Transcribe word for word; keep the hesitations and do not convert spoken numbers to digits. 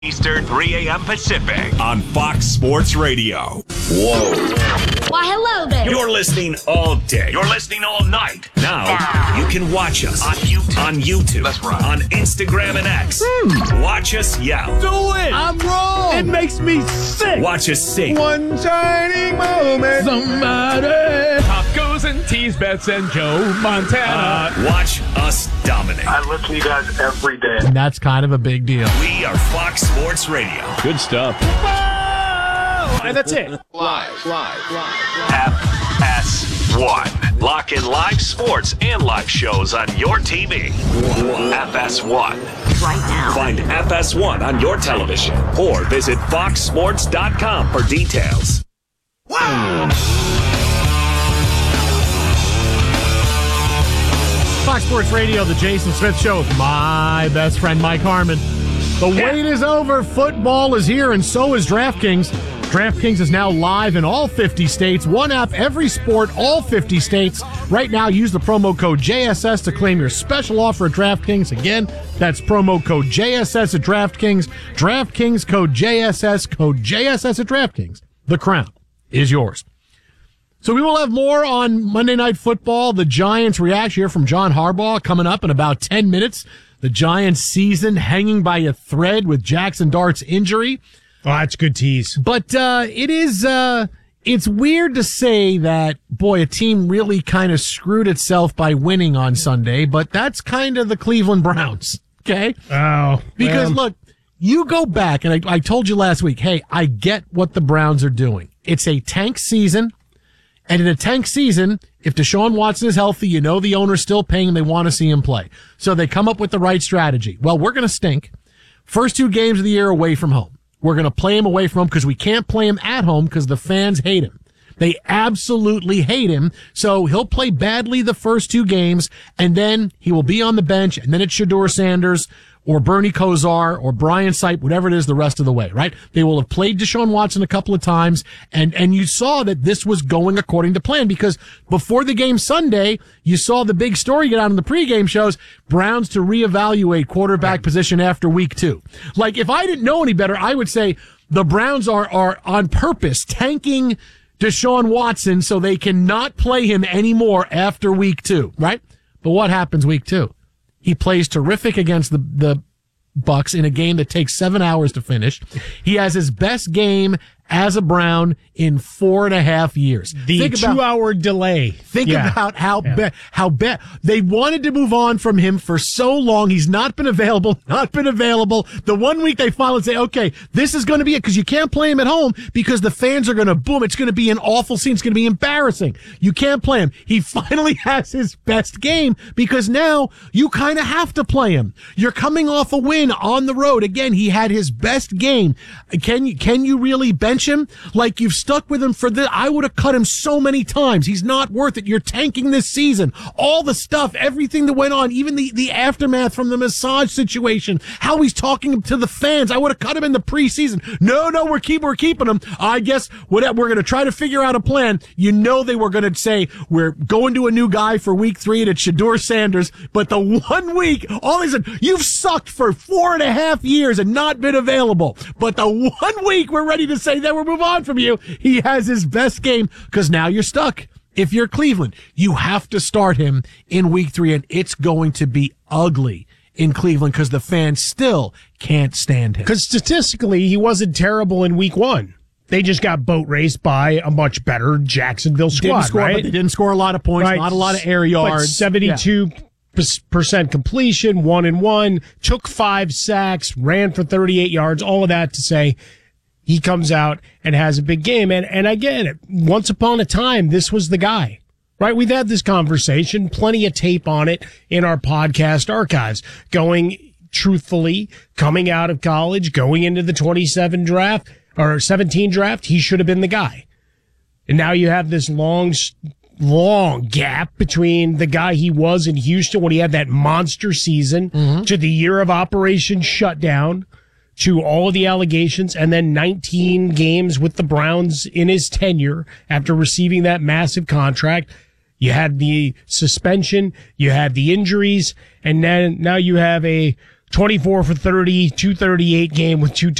Eastern, three a.m. Pacific on Fox Sports Radio. Whoa. Why, hello there. You're listening all day. You're listening all night. Now, you can watch us on YouTube. On YouTube. That's right. On Instagram and X. Hmm. Watch us yell. Do it. I'm wrong. It makes me sick. Watch us sing. One shining moment. Somebody. Tacos and teas, Bets and Joe Montana. Uh, watch us dominate. I listen to you guys every day. And that's kind of a big deal. We are Fox Sports Radio. Good stuff. Whoa! And that's it. Live, live, live. F S one. Lock in live sports and live shows on your T V. F S one. Right now. Find F S one on your television or visit fox sports dot com for details. Wow! Fox Sports Radio, the Jason Smith Show with my best friend Mike Harmon. The wait is over. Football is here, and so is DraftKings. DraftKings is now live in all fifty states. One app, every sport, all fifty states. Right now, use the promo code J S S to claim your special offer at DraftKings. Again, that's promo code J S S at DraftKings. DraftKings code J S S, code J S S at DraftKings. The crown is yours. So we will have more on Monday Night Football. The Giants reaction here from John Harbaugh coming up in about ten minutes. The Giants season hanging by a thread with Jackson Dart's injury. Oh, that's good tease. But uh it is uh it's weird to say that, boy, a team really kind of screwed itself by winning on Sunday, but that's kind of the Cleveland Browns, okay? Oh. Because, well. look, you go back, and I, I told you last week, hey, I get what the Browns are doing. It's a tank season. And in a tank season, if Deshaun Watson is healthy, you know the owner's still paying and they want to see him play. So they come up with the right strategy. Well, we're going to stink. First two games of the year away from home. We're going to play him away from home because we can't play him at home because the fans hate him. They absolutely hate him. So he'll play badly the first two games, and then he will be on the bench, and then it's Shedeur Sanders or Bernie Kosar or Brian Sipe, whatever it is, the rest of the way, right? They will have played Deshaun Watson a couple of times, and, and you saw that this was going according to plan because before the game Sunday, you saw the big story get out in the pregame shows, Browns to reevaluate quarterback position after week two. Like, if I didn't know any better, I would say the Browns are, are on purpose tanking Deshaun Watson so they cannot play him anymore after week two, right? But what happens week two? He plays terrific against the, the Bucks in a game that takes seven hours to finish. He has his best game as a Brown in four and a half years. The think two-hour about, delay. Think yeah. about how yeah. bad, how bad. They wanted to move on from him for so long. He's not been available, not been available. The one week they finally say, okay, this is going to be it, because you can't play him at home because the fans are going to boom. It's going to be an awful scene. It's going to be embarrassing. You can't play him. He finally has his best game because now you kind of have to play him. You're coming off a win on the road. Again, he had his best game. Can you, can you really bench him? Like, you've stuck with him for the, I would have cut him so many times. He's not worth it. You're tanking this season. All the stuff, everything that went on, even the, the aftermath from the massage situation, how he's talking to the fans. I would have cut him in the preseason. No, no, we're keep, we're keeping him. I guess what, we're going to try to figure out a plan. You know, they were going to say, we're going to a new guy for week three, and it's Shedeur Sanders. But the one week, all they said, you've sucked for four and a half years and not been available. But the one week we're ready to say that we're moving on from you, he has his best game, because now you're stuck. If you're Cleveland, you have to start him in week three, and it's going to be ugly in Cleveland because the fans still can't stand him. Because statistically, he wasn't terrible in week one. They just got boat raced by a much better Jacksonville squad, didn't score, right? But they didn't score a lot of points, right. not a lot of air yards. But seventy-two percent completion, one and one, took five sacks, ran for thirty-eight yards, all of that to say he comes out and has a big game. And, and I get it. Once upon a time, this was the guy, right? We've had this conversation, plenty of tape on it in our podcast archives, going truthfully, coming out of college, going into the twenty-seven draft or seventeen draft. He should have been the guy. And now you have this long, long gap between the guy he was in Houston when he had that monster season mm-hmm. to the year of Operation Shutdown, to all of the allegations, and then nineteen games with the Browns in his tenure after receiving that massive contract. You had the suspension, you had the injuries, and then now you have a twenty-four for thirty, two thirty-eight game with two